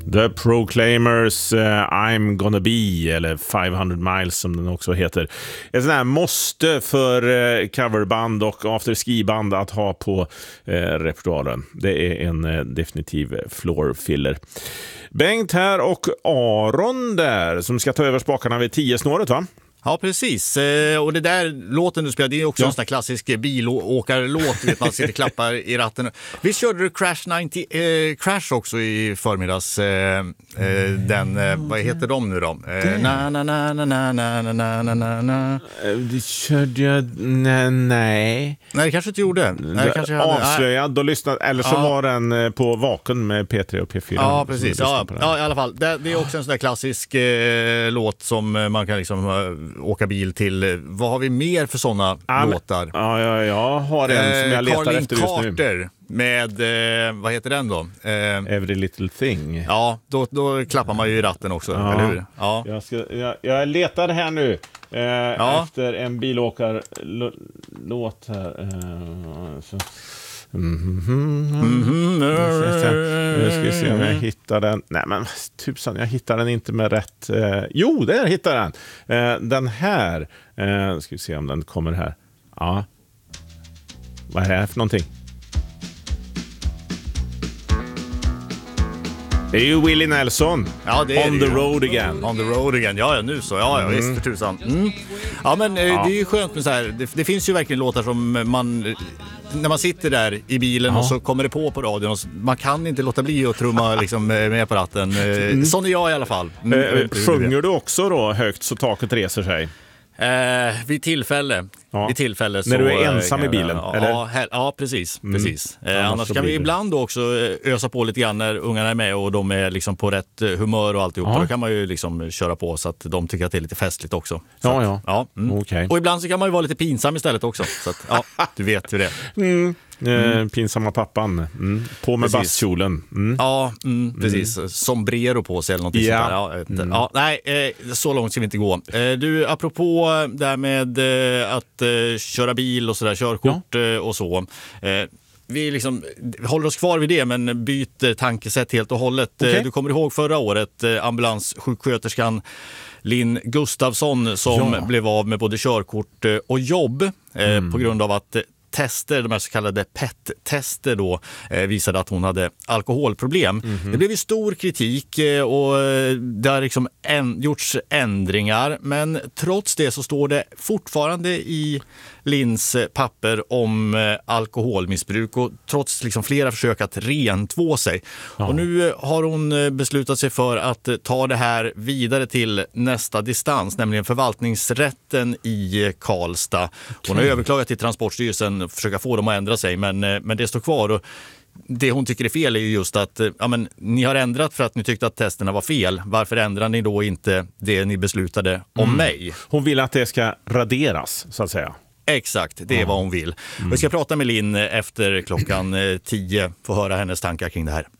The Proclaimers, I'm gonna be, eller 500 miles som den också heter. Ett sånt här måste för coverband och afterski-band att ha på repertoaren. Det är en definitiv floor filler. Bengt här och Aron där som ska ta över spakarna vid 10-snåret, va? Ja, precis. Och det där låten du spelar, det är också en sån här klassisk bilåkarlåt. Vet man sitter klappar i ratten. Vi körde du Crash också i förmiddags. Vad heter de nu då? Na na na na na na na na na na. Det körde jag... Nej, det kanske inte gjorde. Nej, kanske jag hade. Avslöjad, då lyssnade, eller så var den på Vaken med P3 och P4. Ja, precis. Ja, i alla fall. Det är också en sån där klassisk låt som man kan liksom åka bil till. Vad har vi mer för såna låtar? Ja, jag har en som jag letar Carlin efter just nu. Carter med, vad heter den då? Every Little Thing. Ja, då klappar man ju i ratten också, eller hur? Ja. Jag letar här nu efter en bilåkarlåt här. Nu ska vi se om jag hittar den. Nej men tusan, jag hittar den inte med rätt. Jo, där hittar den. Den här. Ska vi se om den kommer här. Ja. Vad är det här för någonting? Det är ju Willie Nelson. Ja, det är On the road again. On the road again. Ja, nu så. Ja, visst för tusan. Ja, men det är ju skönt med så här. Det finns ju verkligen låtar som man... När man sitter där i bilen och så kommer det på radion och man kan inte låta bli att trumma liksom med på ratten. Sån är jag i alla fall. Sjunger du också då högt så taket reser sig? Vid tillfälle så, när du är ensam i bilen, eller? Ja, precis. Annars kan vi ibland också ösa på lite grann när ungarna är med och de är liksom på rätt humör och alltihop. Då kan man ju liksom köra på så att de tycker att det är lite festligt också. Okay. Och ibland så kan man ju vara lite pinsam istället också. Så att, du vet hur det är. Pinsamma pappan. På med basskjolen. Precis. Sombrero på sig eller någonting sånt där. Så långt ska vi inte gå. Du, apropå där med att köra bil och sådär, körkort och så. Vi liksom håller oss kvar vid det men byter tankesätt helt och hållet. Okay. Du kommer ihåg förra året ambulanssjuksköterskan Linn Gustafsson som blev av med både körkort och jobb på grund av att tester, de här så kallade PET-tester då, visade att hon hade alkoholproblem. Det blev ju stor kritik och det har liksom gjorts ändringar, men trots det så står det fortfarande i Linns papper om alkoholmissbruk och trots liksom flera försök att rentvå sig. Och nu har hon beslutat sig för att ta det här vidare till nästa distans, nämligen förvaltningsrätten i Karlstad. Hon har överklagat till Transportstyrelsen och försöka få dem att ändra sig, men det står kvar. Och det hon tycker är fel är ju just att ni har ändrat för att ni tyckte att testerna var fel. Varför ändrar ni då inte det ni beslutade om mig? Hon vill att det ska raderas, så att säga. Exakt, det är vad hon vill. Vi ska prata med Linn efter klockan 10 för att höra hennes tankar kring det här.